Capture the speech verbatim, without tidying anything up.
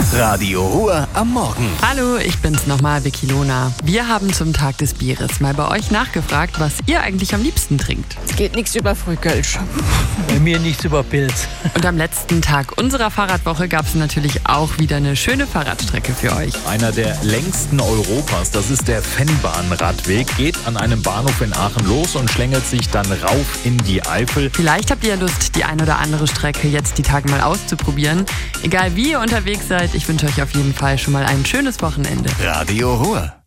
Radio Ruhr am Morgen. Hallo, ich bin's nochmal, Vicky Lona. Wir haben zum Tag des Bieres mal bei euch nachgefragt, was ihr eigentlich am liebsten trinkt. Es geht nichts über Frühkölsch. Bei mir nichts über Pilz. Und am letzten Tag unserer Fahrradwoche gab es natürlich auch wieder eine schöne Fahrradstrecke für euch. Einer der längsten Europas, das ist der Fennbahn-Radweg, geht an einem Bahnhof in Aachen los und schlängelt sich dann rauf in die Eifel. Vielleicht habt ihr ja Lust, die ein oder andere Strecke jetzt die Tage mal auszuprobieren. Egal wie ihr unterwegs seid, ich wünsche euch auf jeden Fall schon mal ein schönes Wochenende. Radio Ruhr.